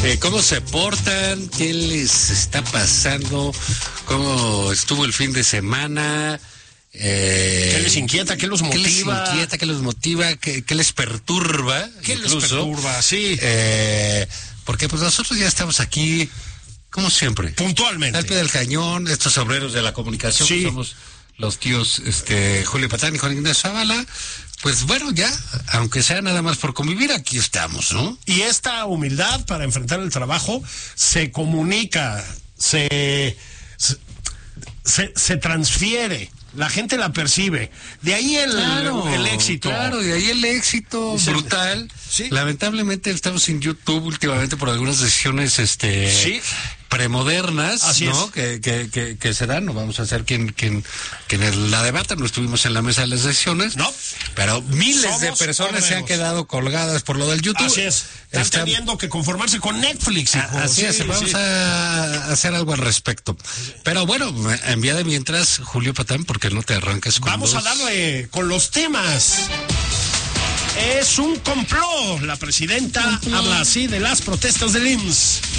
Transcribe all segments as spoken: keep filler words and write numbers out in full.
Eh, ¿Cómo se portan? ¿Qué les está pasando? ¿Cómo estuvo el fin de semana? Eh, ¿Qué les inquieta? ¿Qué los motiva? ¿Qué les inquieta? ¿Qué los motiva? ¿Qué, qué les perturba? ¿Qué incluso? les perturba? Sí. Eh, porque pues nosotros ya estamos aquí, como siempre. Puntualmente. Al pie del cañón, estos obreros de la comunicación, sí. que somos los tíos este, Julio Patán y Juan Ignacio Zavala. Pues bueno, ya, aunque sea nada más por convivir, aquí estamos, ¿no? Y esta humildad para enfrentar el trabajo se comunica, se, se, se transfiere, la gente la percibe. De ahí el, claro, el éxito. Claro, de ahí el éxito sí, brutal. Sí. Lamentablemente estamos en YouTube últimamente por algunas decisiones este sí. premodernas, Así ¿no? Es. Que, que, que, que se dan, no vamos a hacer quien, quien, quien en la debata, no estuvimos en la mesa de las decisiones, no, pero miles Somos de personas obreros. se han quedado colgadas por lo del YouTube. Así es, están Está... teniendo que conformarse con Netflix, hijo. Así sí, es, vamos sí. a hacer algo al respecto. Pero bueno, en vía de mientras, Julio Patán, porque no te arrancas con Vamos dos... a darle con los temas. Es un complot. La presidenta complot. habla así de las protestas del I M S S.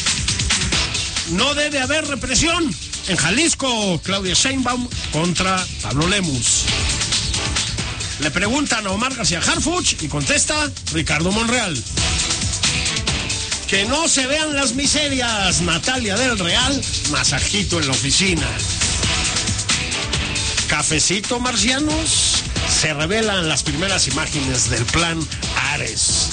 No debe haber represión. En Jalisco, Claudia Sheinbaum contra Pablo Lemus. Le preguntan a Omar García Harfuch y contesta Ricardo Monreal. Que no se vean las miserias. Natalia del Real, masajito en la oficina. Cafecito, marcianos. Se revelan las primeras imágenes del plan Ares.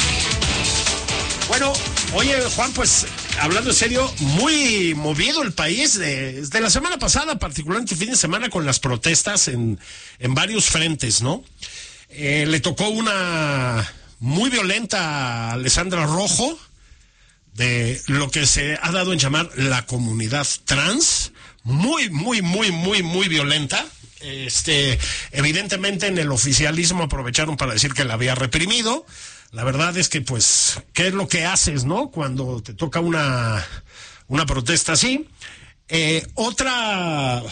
Bueno, oye, Juan, pues hablando en serio, muy movido el país de, desde la semana pasada, particularmente el fin de semana, con las protestas en, en varios frentes, ¿no? Eh, le tocó una muy violenta a Alessandra Rojo, de lo que se ha dado en llamar la comunidad trans, muy, muy, muy, muy, muy violenta. Este, evidentemente en el oficialismo aprovecharon para decir que la había reprimido. La verdad es que, pues, ¿qué es lo que haces, no? Cuando te toca una, una protesta así. Eh, otra,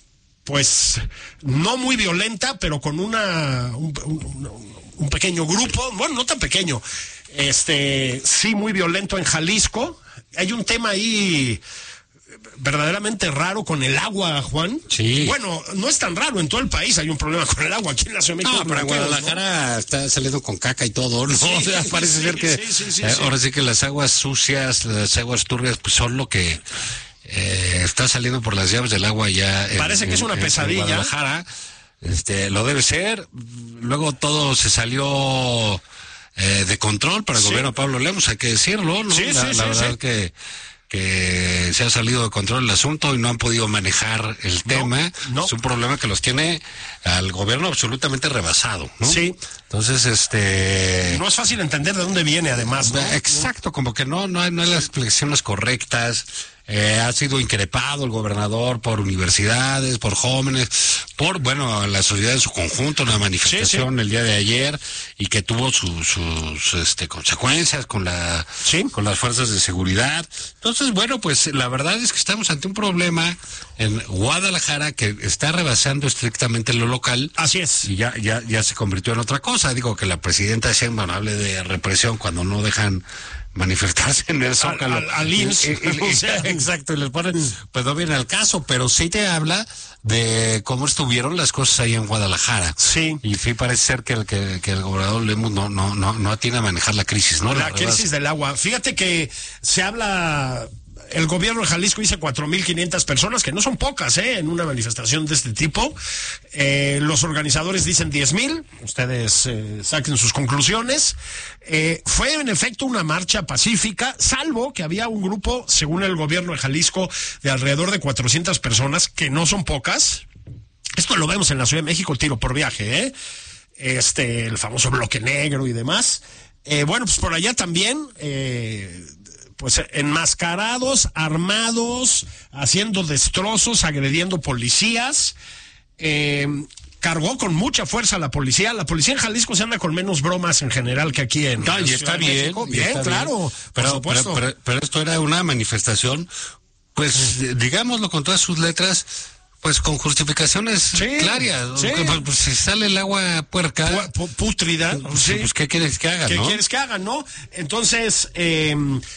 pues, no muy violenta, pero con una, un, un, un pequeño grupo, bueno, no tan pequeño, este, sí muy violento en Jalisco. Hay un tema ahí verdaderamente raro con el agua, Juan. Sí. Bueno, no es tan raro, en todo el país hay un problema con el agua. Aquí en la Ciudad de México. No, pero Guadalajara, ¿no? Está saliendo con caca y todo, ¿no? Sí, o sea, parece sí, ser que sí, sí, sí, eh, sí. ahora sí que las aguas sucias, las aguas turbias, pues son lo que eh, está saliendo por las llaves del agua ya. Parece en, que es una en, pesadilla. En Guadalajara, este, lo debe ser. Luego todo se salió eh, de control para el sí. gobierno de Pablo Lemus, hay que decirlo, ¿no? Sí, la, sí, la sí, verdad sí. que que se ha salido de control el asunto y no han podido manejar el no, tema. No. Es un problema que los tiene al gobierno absolutamente rebasado, ¿no? Sí. Entonces, este... no es fácil entender de dónde viene, además, ¿no? Exacto, como que no, no hay, no hay las explicaciones correctas. Eh, ha sido increpado el gobernador por universidades, por jóvenes, por, bueno, la sociedad en su conjunto, una manifestación sí, sí. el día de ayer y que tuvo su, sus este, consecuencias con la sí. con las fuerzas de seguridad. Entonces, bueno, pues la verdad es que estamos ante un problema en Guadalajara que está rebasando estrictamente lo local. Así es. Y ya, ya, ya se convirtió en otra cosa. Digo que la presidenta Sheinbaum hable de represión cuando no dejan manifestarse en el Zócalo. Al, al, al I M S S. Y, y, y, o sea, exacto, y les ponen, pues no viene al caso, pero sí te habla de cómo estuvieron las cosas ahí en Guadalajara. Sí. Y sí parece ser que el, que, que el gobernador Lemus no, no, no, no atiende a manejar la crisis, ¿no? La, la crisis del agua. Fíjate que se habla... El gobierno de Jalisco dice cuatro mil quinientas personas, que no son pocas, ¿eh? En una manifestación de este tipo. Eh, los organizadores dicen diez mil. Ustedes eh, saquen sus conclusiones. Eh, fue en efecto una marcha pacífica, salvo que había un grupo, según el gobierno de Jalisco, de alrededor de cuatrocientas personas, que no son pocas. Esto lo vemos en la Ciudad de México, tiro por viaje, ¿eh? Este, el famoso bloque negro y demás. Eh, bueno, pues por allá también... Eh, pues enmascarados, armados, haciendo destrozos, agrediendo policías. Eh, cargó con mucha fuerza a la policía. La policía en Jalisco se anda con menos bromas en general que aquí en no, y está bien, bien, está claro, bien. por Pero, supuesto. Pero, pero, pero esto era una manifestación, pues digámoslo con todas sus letras, pues con justificaciones sí, claras. Sí. Pues, pues, si sale el agua puerca, Pu- pútrida, pues, sí. pues ¿qué quieres que haga, ¿Qué no? quieres que hagan, no? Entonces, eh,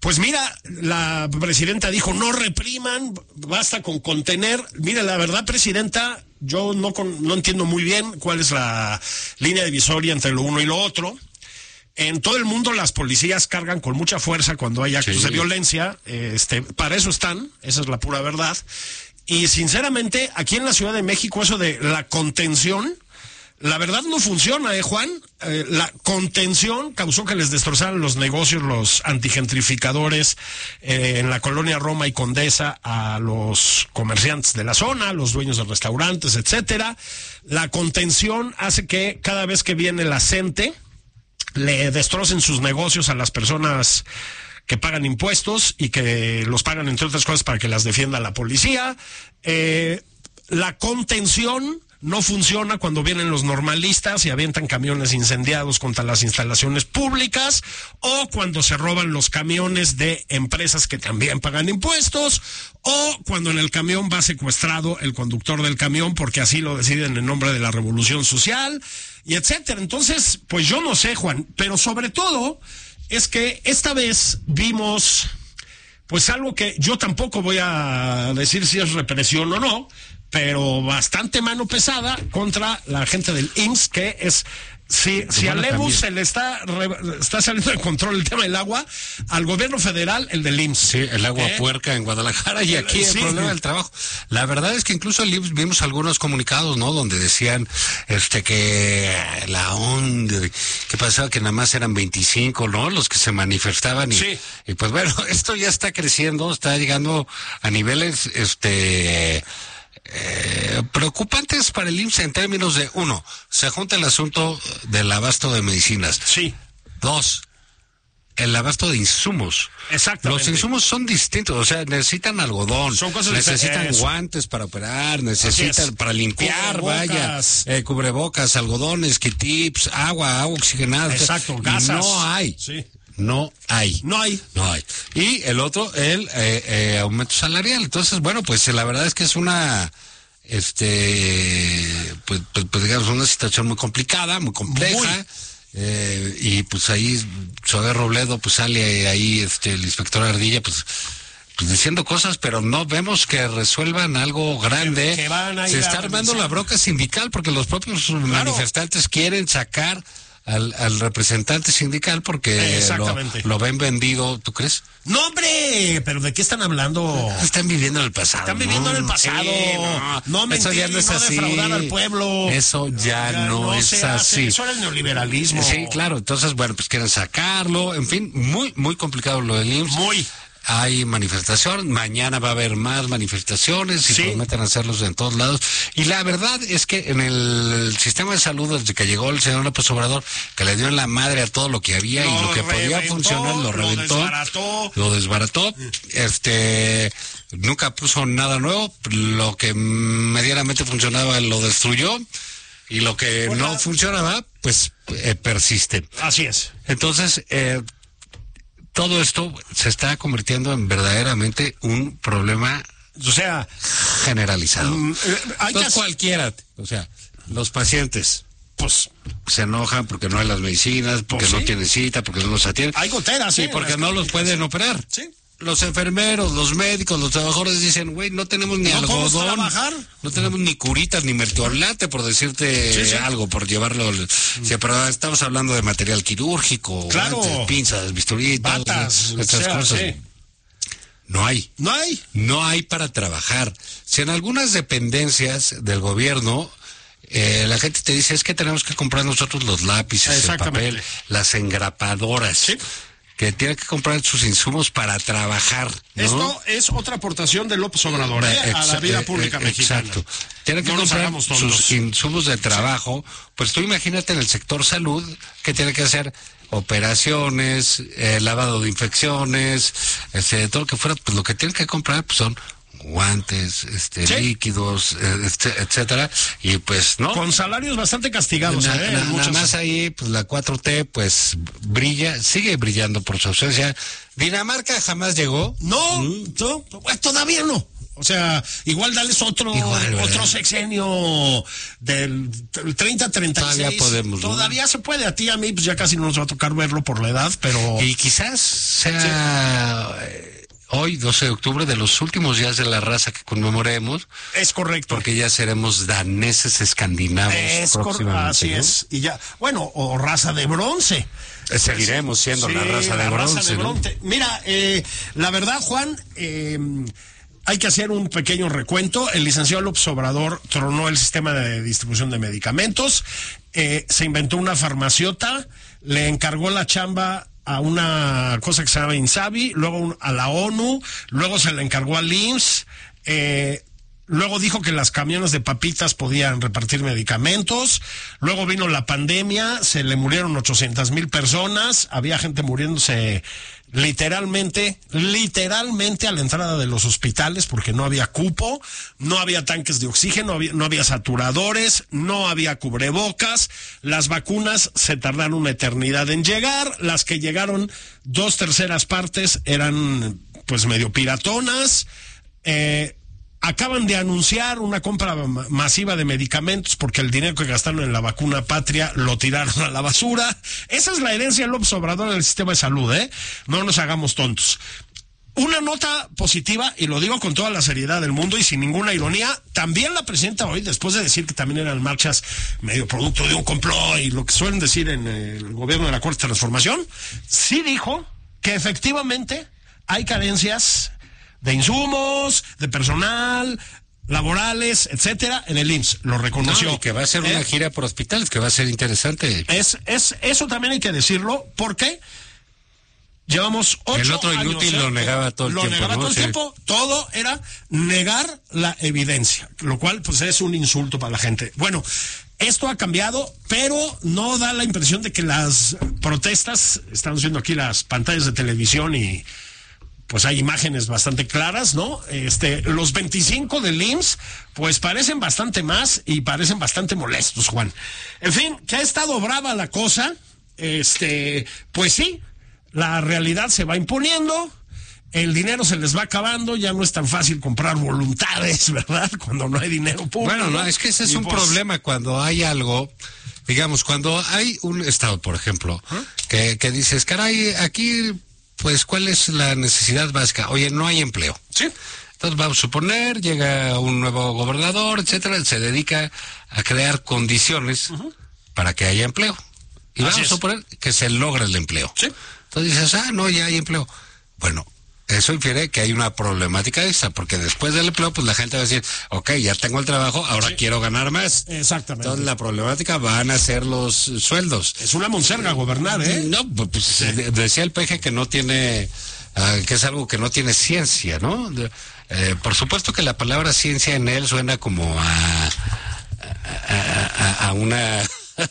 Pues mira, la presidenta dijo, no repriman, basta con contener. Mira, la verdad, presidenta, yo no, con, no entiendo muy bien cuál es la línea divisoria entre lo uno y lo otro. En todo el mundo las policías cargan con mucha fuerza cuando hay actos sí. de violencia, este, para eso están, esa es la pura verdad. Y sinceramente, aquí en la Ciudad de México, eso de la contención, la verdad no funciona, ¿eh, Juan? Eh, la contención causó que les destrozaran los negocios, los antigentrificadores eh, en la colonia Roma y Condesa, a los comerciantes de la zona, a los dueños de restaurantes, etcétera. La contención hace que cada vez que viene la gente, le destrocen sus negocios a las personas que pagan impuestos y que los pagan, entre otras cosas, para que las defienda la policía. Eh, la contención no funciona cuando vienen los normalistas y avientan camiones incendiados contra las instalaciones públicas, o cuando se roban los camiones de empresas que también pagan impuestos, o cuando en el camión va secuestrado el conductor del camión porque así lo deciden en nombre de la revolución social, y etcétera. Entonces, pues yo no sé, Juan, pero sobre todo es que esta vez vimos pues algo que yo tampoco voy a decir si es represión o no, pero bastante mano pesada contra la gente del I M S S, que es, si, si a Lemus se le está, re, está saliendo de control el tema del agua, al gobierno federal el del I M S S. Sí, el agua ¿Eh? puerca en Guadalajara y aquí sí. el problema del trabajo. La verdad es que incluso el I M S S vimos algunos comunicados, ¿no? Donde decían este que la onda, que pasaba que nada más eran veinticinco, ¿no? Los que se manifestaban y, sí. y pues bueno, esto ya está creciendo, está llegando a niveles, este... Eh, preocupantes para el I M S S en términos de, uno, se junta el asunto del abasto de medicinas. Sí. Dos, el abasto de insumos. Exactamente. Los insumos son distintos, o sea, necesitan algodón, son cosas necesitan de... guantes para operar, necesitan para limpiar, cubrebocas. vaya, eh, cubrebocas, algodones, kitips, agua, agua oxigenada. Exacto, gasas. No hay. Sí. No hay. No hay. No hay. Y el otro, el eh, eh, aumento salarial. Entonces, bueno, pues la verdad es que es una, este, pues, pues, pues digamos, una situación muy complicada, muy compleja. Muy. Eh, y pues ahí, Zoé Robledo, pues sale ahí, este, el inspector Ardilla, pues, pues diciendo cosas, pero no vemos que resuelvan algo grande. Que, que van a ir Se está a armando la bronca sindical porque los propios claro. manifestantes quieren sacar Al, al representante sindical porque lo, lo ven vendido, ¿tú crees? No, hombre, pero ¿de qué están hablando? Están viviendo en el pasado. Están viviendo no, en el pasado. Sí, no, no mentir, eso ya no es no así. defraudar al pueblo. Eso ya, ya no, no es así. Eso era el neoliberalismo. Sí, claro. Entonces, bueno, pues quieren sacarlo. En fin, muy, muy complicado lo del I M S S. Muy. Hay manifestación, mañana va a haber más manifestaciones y sí. prometen hacerlos en todos lados. Y la verdad es que en el sistema de salud, desde que llegó el señor López Obrador, que le dio en la madre a todo lo que había lo y lo que reventó, podía funcionar, lo reventó, lo desbarató, lo desbarató. Este, nunca puso nada nuevo, lo que medianamente funcionaba lo destruyó y lo que pues no la... funcionaba, pues eh, persiste. Así es. Entonces, eh, todo esto se está convirtiendo en verdaderamente un problema, o sea, generalizado. Mm, hay Entonces, que... cualquiera, o sea, los pacientes, pues, se enojan porque no hay las medicinas, porque pues, no ¿sí? tienen cita, porque no los atienden. Hay goteras, sí, ¿eh? porque no los pueden operar. Sí. Los enfermeros, los médicos, los trabajadores dicen, güey, no tenemos ni ¿No algodón, trabajar? no tenemos ni curitas, ni mertiolate, por decirte sí, sí. algo, por llevarlo. Mm. Sí, pero estamos hablando de material quirúrgico, claro. guantes, pinzas, bisturitas, batas, estas sea, cosas. Sí. No hay. No hay. No hay para trabajar. Si en algunas dependencias del gobierno eh, la gente te dice, es que tenemos que comprar nosotros los lápices, el papel, las engrapadoras. Sí. Que tiene que comprar sus insumos para trabajar, ¿no? Esto es otra aportación de López Obrador ¿eh? Exa- a la vida pública eh, mexicana. Exacto. Tiene que no comprar sus insumos de trabajo. Sí. Pues tú imagínate en el sector salud que tiene que hacer operaciones, eh, lavado de infecciones, este, todo lo que fuera, pues lo que tienen que comprar pues son guantes, este, ¿sí? líquidos, este, etcétera, y pues no. Con salarios bastante castigados, na, ¿eh? na, nada más ahí, pues la cuatro T, pues brilla, sigue brillando por su ausencia. Dinamarca jamás llegó. No, ¿Mm? no, todavía no. O sea, igual dales otro igual, otro sexenio del treinta a treinta y seis. Todavía podemos. Todavía ¿no? se puede. A ti, a mí, pues ya casi no nos va a tocar verlo por la edad, pero... Y quizás sea... Sí. Hoy, doce de octubre, de los últimos días de la raza que conmemoremos. Es correcto. Porque ya seremos daneses escandinavos. Es correcto, así ¿no? es. Y ya, bueno, o raza de bronce. Seguiremos siendo sí, la raza de la bronce. Raza de bronce. ¿No? Mira, eh, la verdad, Juan, eh, hay que hacer un pequeño recuento. El licenciado López Obrador tronó el sistema de distribución de medicamentos, eh, se inventó una farmaciota, le encargó la chamba a una cosa que se llama INSABI, luego a la ONU, luego se le encargó al I M S S, eh, luego dijo que las camiones de papitas podían repartir medicamentos, luego vino la pandemia, se le murieron ochocientas mil personas, había gente muriéndose literalmente, literalmente a la entrada de los hospitales porque no había cupo, no había tanques de oxígeno, no había, no había saturadores, no había cubrebocas, las vacunas se tardaron una eternidad en llegar, las que llegaron dos terceras partes eran pues medio piratonas, eh, acaban de anunciar una compra masiva de medicamentos porque el dinero que gastaron en la vacuna patria lo tiraron a la basura. Esa es la herencia de López Obrador en el sistema de salud, ¿eh? No nos hagamos tontos. Una nota positiva, y lo digo con toda la seriedad del mundo y sin ninguna ironía, también la presidenta hoy, después de decir que también eran marchas medio producto de un complot y lo que suelen decir en el gobierno de la Cuarta Transformación, sí dijo que efectivamente hay carencias de insumos, de personal, laborales, etcétera, en el I M S S. Lo reconoció. No, y que va a ser una eh, gira por hospitales, que va a ser interesante. Es, es, eso también hay que decirlo, porque llevamos ocho años. El otro inútil años, lo negaba todo el lo tiempo. Lo negaba ¿no? todo el sí. tiempo, todo era negar la evidencia, lo cual pues es un insulto para la gente. Bueno, esto ha cambiado, pero no da la impresión de que las protestas, estamos viendo aquí las pantallas de televisión y pues hay imágenes bastante claras, ¿no? Este, los veinticinco del I M S S, pues parecen bastante más y parecen bastante molestos, Juan. En fin, que ha estado brava la cosa, este, pues sí, la realidad se va imponiendo, el dinero se les va acabando, ya no es tan fácil comprar voluntades, ¿verdad? Cuando no hay dinero público. Bueno, no, es que ese es y un pues, problema cuando hay algo, digamos, cuando hay un estado, por ejemplo, ¿eh? que, que dices, caray, aquí... Pues, ¿cuál es la necesidad básica? Oye, no hay empleo. Sí. Entonces, vamos a suponer, llega un nuevo gobernador, etcétera, se dedica a crear condiciones uh-huh. para que haya empleo. Y Así vamos es. a suponer que se logra el empleo. Sí. Entonces dices, ah, no, ya hay empleo. Bueno, eso infiere que hay una problemática esa, porque después del empleo, pues la gente va a decir, ok, ya tengo el trabajo, ahora sí. quiero ganar más. Exactamente. Entonces la problemática van a ser los sueldos. Es una monserga gobernar, ¿eh? No, pues sí. decía el peje que no tiene, uh, que es algo que no tiene ciencia, ¿no? De, eh, por supuesto que la palabra ciencia en él suena como a, a, a, a una...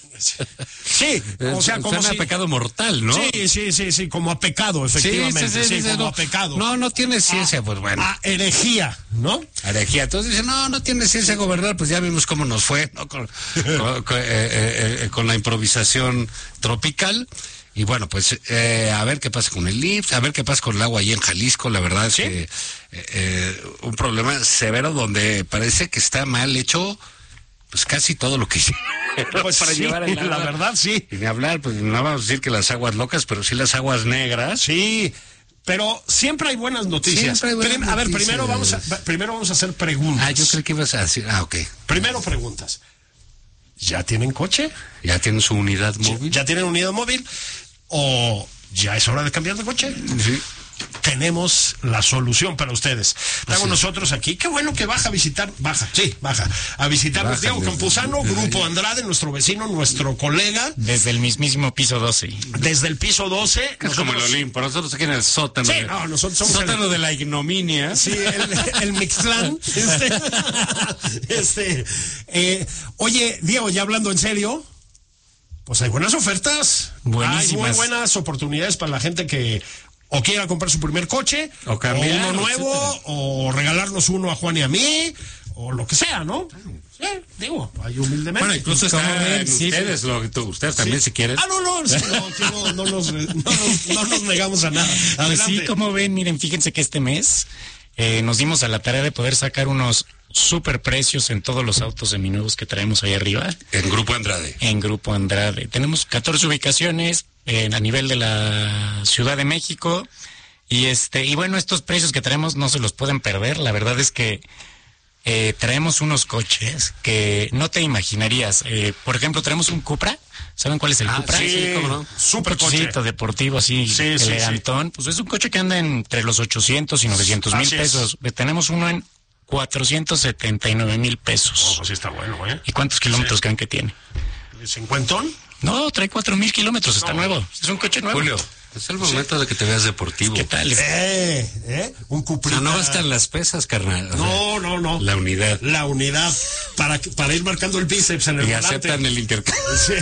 Sí, o sea, como suena si... a pecado mortal, ¿no? Sí, sí, sí, sí, como a pecado, efectivamente, sí, sí, sí, sí, sí como no, a pecado. No, no tiene ciencia, a, pues bueno. A herejía, ¿no? Herejía. Entonces dicen, no, no tiene ciencia gobernar, pues ya vimos cómo nos fue, ¿no? Con, con, con, eh, eh, eh, con la improvisación tropical. Y bueno, pues eh, a ver qué pasa con el I M S S, a ver qué pasa con el agua ahí en Jalisco. La verdad es ¿Sí? que eh, eh, un problema severo donde parece que está mal hecho pues casi todo lo que hicieron pues para sí, llevar el agua. La verdad, sí. Y ni hablar, pues no vamos a decir que las aguas locas, pero sí las aguas negras. Sí, pero siempre hay buenas noticias. Siempre hay buenas Prim- noticias. A ver, primero vamos a, primero vamos a hacer preguntas. Ah, yo creo que ibas a decir, ah, ok. Primero preguntas. ¿Ya tienen coche? ¿Ya tienen su unidad móvil? ¿Ya, ya tienen unidad móvil? ¿O ya es hora de cambiar de coche? Sí. Tenemos la solución para ustedes. Estamos nosotros aquí. Qué bueno que baja a visitar, baja, sí, baja, a visitarnos Baja, Diego desde, Campuzano, desde Grupo ahí. Andrade, nuestro vecino, nuestro colega. Desde el mismísimo piso doce. Desde el piso doce. Es nosotros... como el Olimpo, nosotros aquí en el sótano. Sí, de... no, nosotros somos sótano el... de la ignominia. Sí, el, el Mixtlán. Este, este, eh, oye, Diego, ya hablando en serio, pues hay buenas ofertas. Buenísimas. Hay muy buenas oportunidades para la gente que o quiera comprar su primer coche, o, cambiar, o uno nuevo, etcétera. O regalarnos uno a Juan y a mí, o lo que sea, ¿no? Sí, digo, hay humildemente. Bueno, incluso está en sí, ustedes, sí. Lo, tú, ustedes también sí. si quieren. Ah, no, no, sí, no, no, no, nos, no, nos, no nos negamos a nada. Pues sí, como ven, miren, fíjense que este mes eh, nos dimos a la tarea de poder sacar unos super precios en todos los autos seminuevos que traemos ahí arriba. En Grupo Andrade. En Grupo Andrade. Tenemos catorce ubicaciones en, a nivel de la Ciudad de México. Y este, y bueno, estos precios que traemos no se los pueden perder. La verdad es que eh, traemos unos coches que no te imaginarías. Eh, por ejemplo, traemos un Cupra. ¿Saben cuál es el ah, Cupra? Sí, sí, cómo no. Super coche deportivo así, sí, elegantón. Sí, sí. Pues es un coche que anda entre los ochocientos y novecientos mil pesos. Es. Tenemos uno en cuatrocientos setenta y nueve mil pesos. Oh, sí está bueno, ¿eh? ¿Y cuántos kilómetros sí. creen que tiene? ¿Cincuentón? No, trae cuatro mil kilómetros, está no, nuevo. Es un coche nuevo. Julio, es el momento sí. de que te veas deportivo. ¿Qué tal? Eh, eh, un cuprita. No, no bastan las pesas, carnal. O no, sea, no, no. La unidad. La unidad para, para ir marcando el bíceps en el Y volante. aceptan el intercambio. Sí.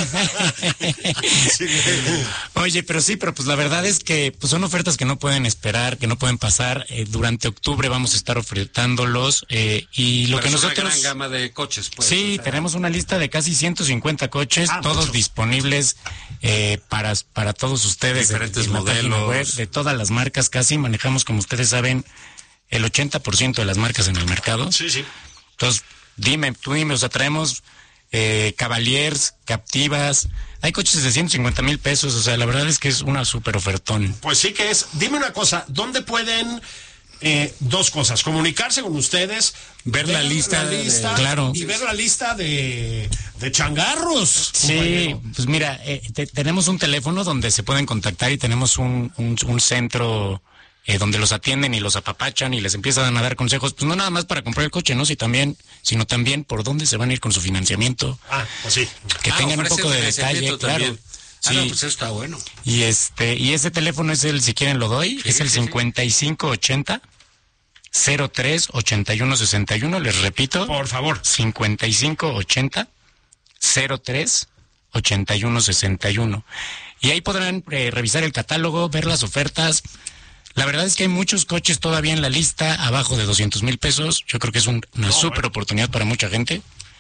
Sí. Oye, pero sí, pero pues la verdad es que pues son ofertas que no pueden esperar, que no pueden pasar. Eh, durante octubre vamos a estar ofertándolos eh, y lo pero que es nosotros... una gran gama de coches, pues. Sí, o sea... tenemos una lista de casi ciento cincuenta coches, ah, todos mucho. disponibles eh, para, para todos ustedes. Diferentes en, en modelos. Web, de todas las marcas casi, manejamos, como ustedes saben, el ochenta por ciento de las marcas en el mercado. Sí, sí. Entonces, dime, tú dime, o sea, traemos eh, Cavaliers, Captivas, hay coches de ciento cincuenta mil pesos, o sea, la verdad es que es una súper ofertón. Pues sí que es. Dime una cosa, ¿dónde pueden... Eh, dos cosas, comunicarse con ustedes, ver, ver la lista, la lista de, claro. y ver la lista de, de changarros. Sí, compañero. Pues mira, eh, te, tenemos un teléfono donde se pueden contactar y tenemos un, un, un centro eh, donde los atienden y los apapachan y les empiezan a dar consejos, pues no nada más para comprar el coche, ¿no? Si también, sino también por dónde se van a ir con su financiamiento. Ah, pues sí. Que ah, tengan un poco de detalle, claro. Ah, sí. No, pues eso está bueno. Y este, y ese teléfono es el, si quieren lo doy, sí, es el sí, cincuenta y cinco ochenta cero tres ochenta y uno sesenta y uno, les repito. Por favor. cincuenta y cinco ochenta cero tres ochenta y uno sesenta y uno. Y ahí podrán eh, revisar el catálogo, ver las ofertas. La verdad es que hay muchos coches todavía en la lista abajo de doscientos mil pesos. Yo creo que es un, una no, súper bueno. oportunidad para mucha gente.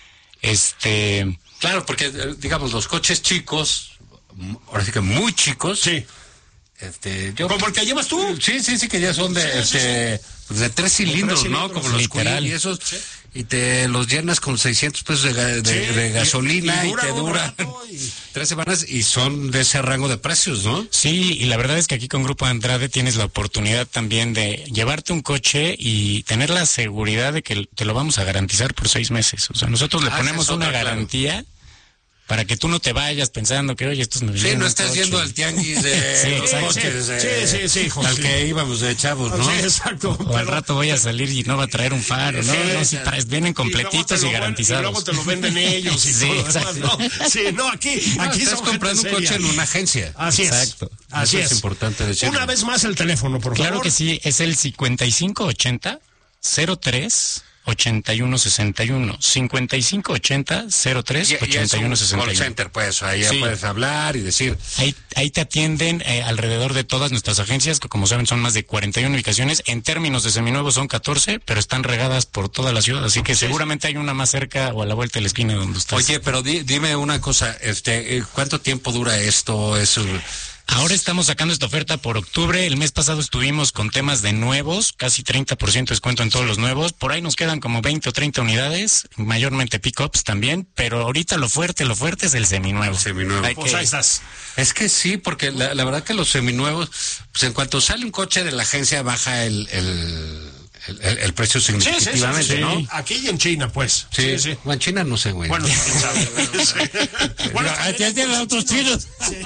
Este. Claro, porque digamos los coches chicos, ahora sí que muy chicos. Sí. Este, yo, ¿Como el que llevas tú? Sí, sí, sí, que ya son de, sí, este, sí, sí. de tres cilindros, tres ¿no? Como los Literal. Y esos, sí. y te los llenas con seiscientos pesos de, de, sí, de gasolina y, y, y te duran y... tres semanas y son de ese rango de precios, ¿no? Sí, y la verdad es que aquí con Grupo Andrade tienes la oportunidad también de llevarte un coche y tener la seguridad de que te lo vamos a garantizar por seis meses. O sea, nosotros le ah, ponemos una otra, garantía. Claro. Para que tú no te vayas pensando que, oye, estos me Sí, no estás yendo al tianguis de sí, los coches. Sí, sí, sí, sí, hijo, al sí. que íbamos de chavos, ¿no? Sí, exacto. O pero... al rato voy a salir y no va a traer un faro, ¿no? Sí, no, si traes, vienen completitos y, y garantizados. Y luego te lo venden ellos y sí, todo demás, ¿no? Sí, no, aquí, aquí no, estás comprando un coche en una agencia. Así es. Exacto. Así Eso es. es importante decirlo. Una vez más el teléfono, por claro favor. Claro que sí, es el cincuenta y cinco ochenta cero tres ochenta y uno sesenta y uno, cincuenta y cinco ochenta cero tres ochenta y uno sesenta y uno. Call center, pues, ahí sí. ya puedes hablar y decir. Ahí, ahí te atienden eh, alrededor de todas nuestras agencias, que como saben son más de cuarenta y una ubicaciones. En términos de seminuevos son catorce, pero están regadas por toda la ciudad, así que sí. seguramente hay una más cerca o a la vuelta de la esquina donde estás. Oye, pero di, dime una cosa, este, ¿cuánto tiempo dura esto? Eso. Ahora estamos sacando esta oferta por octubre. El mes pasado estuvimos con temas de nuevos, casi treinta por ciento de descuento en todos los nuevos. Por ahí nos quedan como veinte o treinta unidades, mayormente pick-ups también. Pero ahorita lo fuerte, lo fuerte es el seminuevo. El seminuevo. Hay pues que... ahí estás. Es que sí, porque la, la verdad que los seminuevos, pues en cuanto sale un coche de la agencia baja el... el... El, el, el precio significativamente, sí, sí, sí, ¿no? Sí. Aquí y en China, pues. Sí, sí. sí. O en China no sé, güey. Bueno, quién sabe. Bueno, ya tienen otros chinos. Sí,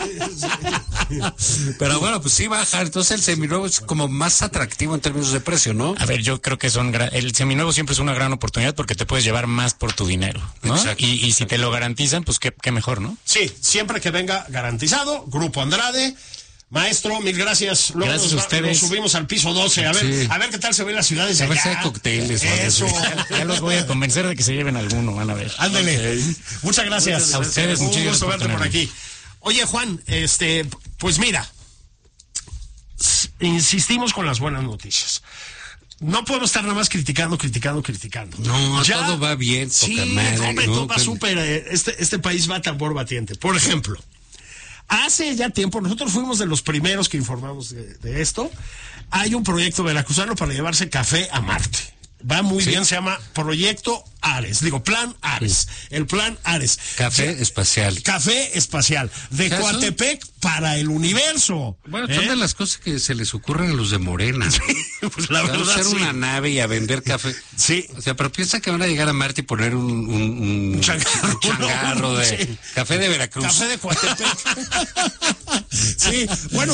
sí. Pero bueno, pues sí baja. Entonces el seminuevo es como más atractivo en términos de precio, ¿no? A ver, yo creo que son gra- el seminuevo siempre es una gran oportunidad porque te puedes llevar más por tu dinero, ¿no? Exacto. Y, y si te lo garantizan, pues qué, qué mejor, ¿no? Sí, siempre que venga garantizado. Grupo Andrade. Maestro, mil gracias. Luego gracias nos, a ustedes. Nos subimos al piso doce. A ver, sí. a ver qué tal se ven las ciudades de allá. A ver si hay cócteles. Eso. Ya, ya los voy a convencer de que se lleven alguno, van a ver. Ándale. Okay. Muchas gracias. A ustedes, un gusto verte por aquí. Oye, Juan, este, pues mira, insistimos con las buenas noticias. No podemos estar nada más criticando, criticando, criticando. No, ya, todo va bien. Sí, madre, hombre, no, todo va súper. Este, este país va tambor batiente. Por ejemplo, Hace ya tiempo, nosotros fuimos de los primeros que informamos de, de esto. Hay un proyecto veracruzano para llevarse café a Marte. Va muy ¿Sí? bien, se llama Proyecto Ares, digo, Plan Ares, sí. el Plan Ares. Café sí, espacial. Café espacial, de ¿Caso? Coatepec para el universo. Bueno, son ¿eh? de las cosas que se les ocurren a los de Morena. Sí, pues la verdad, hacer sí. una nave y a vender café. Sí. O sea, pero piensa que van a llegar a Marte y poner un, un, un changarro, un changarro no, de sí. café de Veracruz. Café de Coatepec. Sí, bueno.